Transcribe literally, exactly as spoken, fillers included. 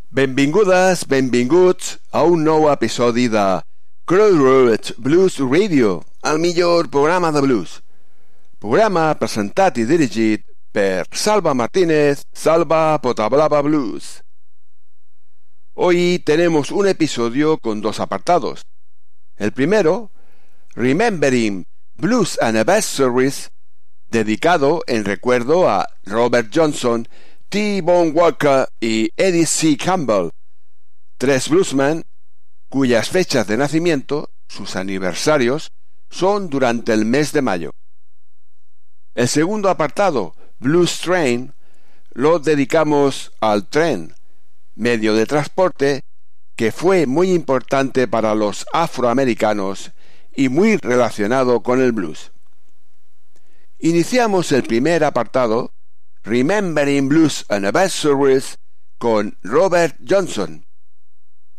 Benvingudes, benvinguts a un nou episodi de Crossroads Blues Radio, el millor programa de blues. Programa presentat i dirigit per Salva Martínez, Salva Potablava Blues. Hoy tenemos un episodio con dos apartados. El primero, Remembering Blues Anniversaries, dedicado en recuerdo a Robert Johnson, T-Bone Walker y Eddie C. Campbell, tres bluesmen cuyas fechas de nacimiento, sus aniversarios, son durante el mes de mayo. El segundo apartado, Blues Train, lo dedicamos al tren, medio de transporte que fue muy importante para los afroamericanos y muy relacionado con el blues. Iniciamos el primer apartado, Remembering Blues Anniversaries, con Robert Johnson.